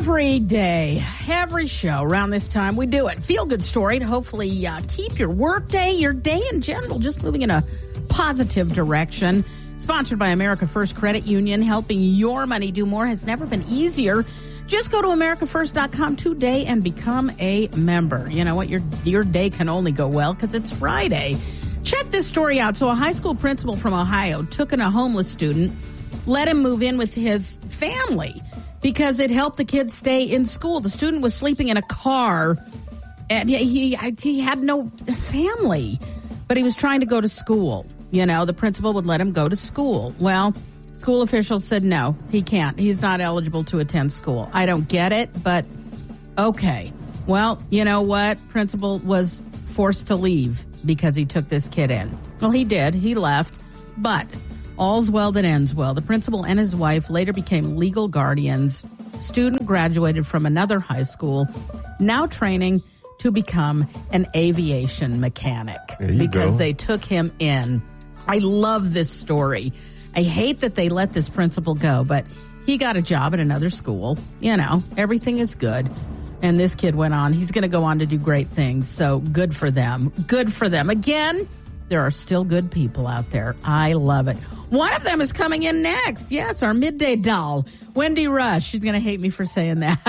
Every day, every show around this time, we do it. Feel good story to hopefully keep your work day, your day in general, just moving in a positive direction. Sponsored by America First Credit Union. Helping your money do more has never been easier. Just go to AmericaFirst.com today and become a member. You know what? Your day can only go well because it's Friday. Check this story out. So a high school principal from Ohio took in a homeless student, let him move in with his family because it helped the kids stay in school. The student was sleeping in a car, and he had no family, but he was trying to go to school. You know, the principal would let him go to school. Well, school officials said no, he can't. He's not eligible to attend school. I don't get it, but okay. Well, you know what? Principal was forced to leave because he took this kid in. Well, he did. He left, but all's well that ends well. The principal and his wife later became legal guardians. Student graduated from another high school, now training to become an aviation mechanic because they took him in. I love this story. I hate that they let this principal go, but he got a job at another school. You know, everything is good. And this kid went on. He's going to go on to do great things. So good for them. Good for them. Again, there are still good people out there. I love it. One of them is coming in next. Yes, our midday doll, Wendy Rush. She's going to hate me for saying that.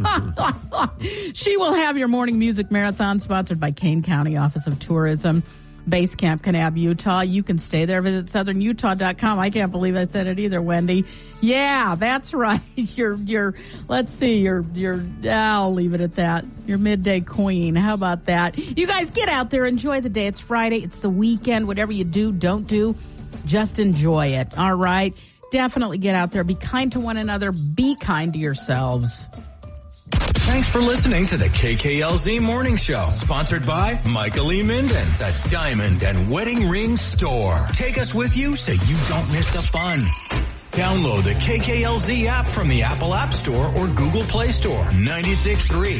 Mm-hmm. She will have your morning music marathon sponsored by Kane County Office of Tourism, Base Camp Kanab, Utah. You can stay there. Visit southernutah.com. I can't believe I said it either, Wendy. Yeah, that's right. Let's see, I'll leave it at that. Your midday queen. How about that? You guys get out there. Enjoy the day. It's Friday. It's the weekend. Whatever you do, don't do. Just enjoy it. All right. Definitely get out there. Be kind to one another. Be kind to yourselves. Thanks for listening to the KKLZ Morning Show, sponsored by Michael E. Minden, the Diamond and Wedding Ring Store. Take us with you so you don't miss the fun. Download the KKLZ app from the Apple App Store or Google Play Store. 96.3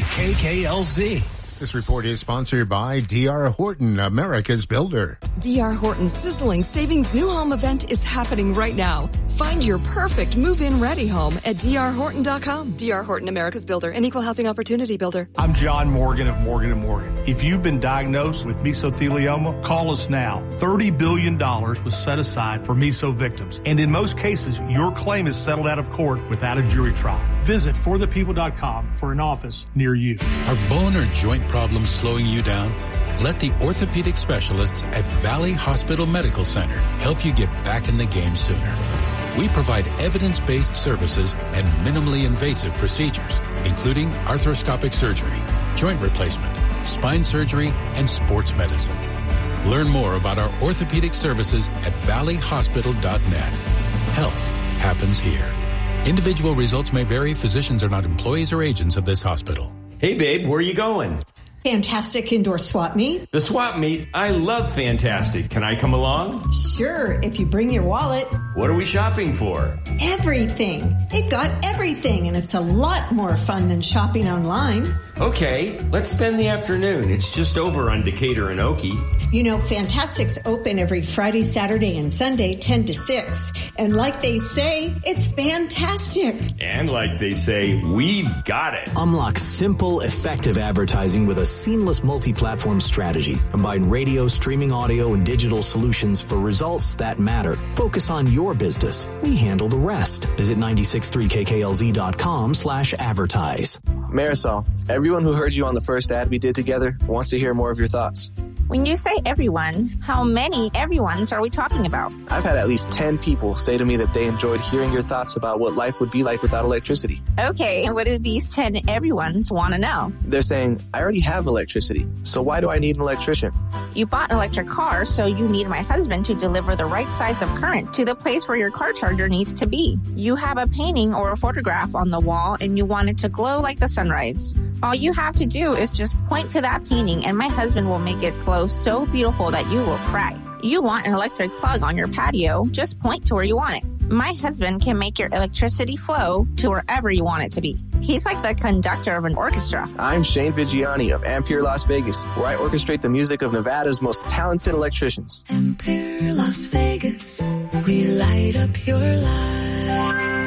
KKLZ. This report is sponsored by D.R. Horton, America's builder. D.R. Horton's sizzling savings new home event is happening right now. Find your perfect move-in ready home at drhorton.com. D.R. Horton, America's builder, an equal housing opportunity builder. I'm John Morgan of Morgan & Morgan. If you've been diagnosed with mesothelioma, call us now. $30 billion was set aside for meso victims. And in most cases, your claim is settled out of court without a jury trial. Visit forthepeople.com for an office near you. Are bone or joint problems slowing you down? Let the orthopedic specialists at Valley Hospital Medical Center help you get back in the game sooner. We provide evidence-based services and minimally invasive procedures, including arthroscopic surgery, joint replacement, spine surgery, and sports medicine. Learn more about our orthopedic services at valleyhospital.net. Health happens here. Individual results may vary. Physicians are not employees or agents of this hospital. Hey, babe, where are you going? Fantastic indoor swap meet. The swap meet? I love Fantastic. Can I come along? Sure, if you bring your wallet. What are we shopping for? Everything. It got everything, and it's a lot more fun than shopping online. Okay, let's spend the afternoon. It's just over on Decatur and Okie. You know, Fantastic's open every Friday, Saturday, and Sunday, 10 to 6. And like they say, it's fantastic. And like they say, we've got it. Unlock simple, effective advertising with a seamless multi-platform strategy. Combine radio, streaming audio, and digital solutions for results that matter. Focus on your business. We handle the rest. Visit 963kklz.com/advertise. Marisol, everyone who heard you on the first ad we did together wants to hear more of your thoughts. When you say everyone, how many everyones are we talking about? I've had at least 10 people say to me that they enjoyed hearing your thoughts about what life would be like without electricity. Okay, what do these 10 everyones want to know? They're saying, I already have electricity, so why do I need an electrician? You bought an electric car, so you need my husband to deliver the right size of current to the place where your car charger needs to be. You have a painting or a photograph on the wall and you want it to glow like the sunrise. All you have to do is just point to that painting and my husband will make it glow so beautiful that you will cry. You want an electric plug on your patio, just point to where you want it. My husband can make your electricity flow to wherever you want it to be. He's like the conductor of an orchestra. I'm Shane Vigiani of Ampere Las Vegas, where I orchestrate the music of Nevada's most talented electricians. Ampere Las Vegas, we light up your life.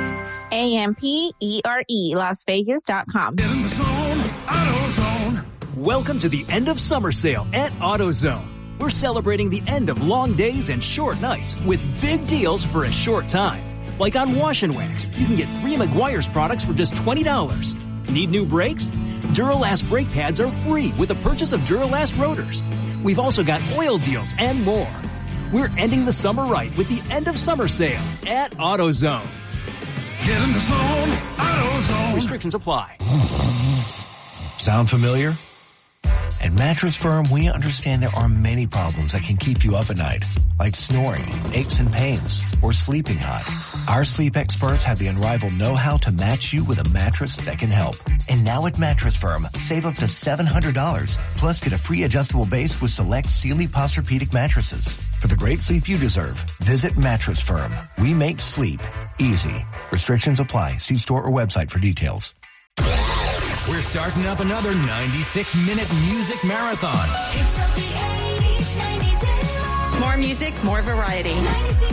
AMPERE, LasVegas.com. Get in the zone, AutoZone. Welcome to the end of summer sale at AutoZone. We're celebrating the end of long days and short nights with big deals for a short time. Like on Wash and Wax, you can get 3 Meguiar's products for just $20. Need new brakes? Duralast brake pads are free with the purchase of Duralast rotors. We've also got oil deals and more. We're ending the summer right with the end of summer sale at AutoZone. Get in the zone, AutoZone. Restrictions apply. Sound familiar? At Mattress Firm, we understand there are many problems that can keep you up at night, like snoring, aches and pains, or sleeping hot. Our sleep experts have the unrivaled know-how to match you with a mattress that can help. And now at Mattress Firm, save up to $700, plus get a free adjustable base with select Sealy Posturepedic mattresses. For the great sleep you deserve, visit Mattress Firm. We make sleep easy. Restrictions apply. See store or website for details. We're starting up another 96-minute music marathon. More music, more variety.